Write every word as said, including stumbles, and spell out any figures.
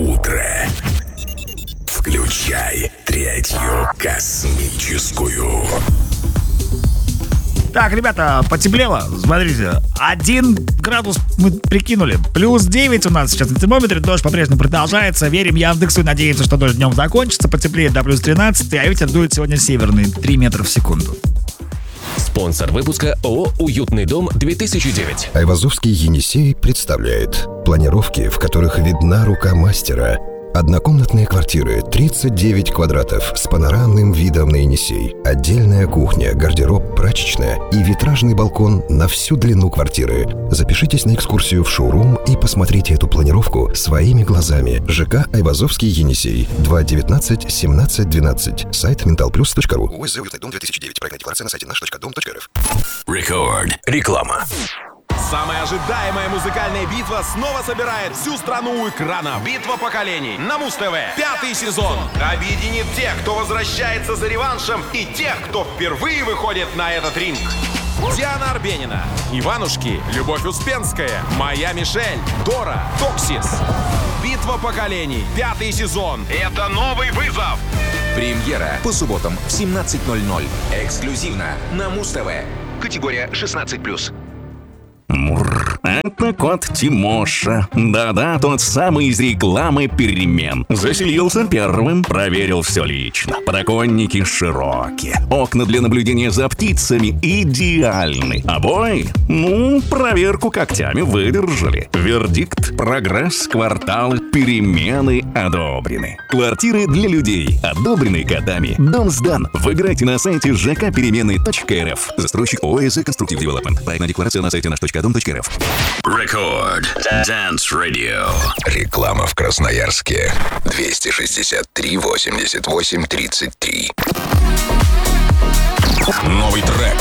утро. Включай третью космическую. Так, ребята, потеплело. Смотрите, один градус мы прикинули. Плюс девять у нас сейчас на термометре. Дождь по-прежнему продолжается. Верим Яндексу и надеемся, что дождь днем закончится. Потеплеет до плюс тринадцати, а ветер дует сегодня северный. три метра в секунду. Спонсор выпуска ООО «Уютный дом-две тысячи девять». Айвазовский Енисей представляет планировки, в которых видна рука мастера. Однокомнатные квартиры, тридцать девять квадратов, с панорамным видом на Енисей. Отдельная кухня, гардероб, прачечная и витражный балкон на всю длину квартиры. Запишитесь на экскурсию в шоурум и посмотрите эту планировку своими глазами. ЖК Айвазовский Енисей. два девятнадцать семнадцать двенадцать. Сайт менталплюс точка ру. ОСЗ «Уютный дом-две тысячи девять». Проектная декларация на сайте наш точка дом точка рф. Рекорд. Реклама. Самая ожидаемая музыкальная битва снова собирает всю страну у экрана. Битва поколений на Муз-ТВ. Пятый сезон объединит тех, кто возвращается за реваншем, и тех, кто впервые выходит на этот ринг. Диана Арбенина, Иванушки, Любовь Успенская, Моя Мишель, Дора, Токсис. Битва поколений. Пятый сезон. Это новый вызов. Премьера по субботам в семнадцать ноль ноль. Эксклюзивно на Муз-ТВ. Категория шестнадцать плюс. Мурр. Это кот Тимоша. Да-да, тот самый из рекламы перемен. Заселился первым, проверил все лично. Подоконники широкие. Окна для наблюдения за птицами идеальны. Обои? Ну, проверку когтями выдержали. Вердикт: прогресс, кварталы, перемены одобрены. Квартиры для людей одобрены котами. Дом сдан. Выбирайте на сайте жэ ка перемены точка эр эф. Застройщик ОСЗ Конструктив Девелопмент. Проектная декларация на сайте наш точка дом точка эр эф. Рекорд. Dance Radio. Реклама в Красноярске. двести шестьдесят три восемьдесят восемь тридцать три. Новый трек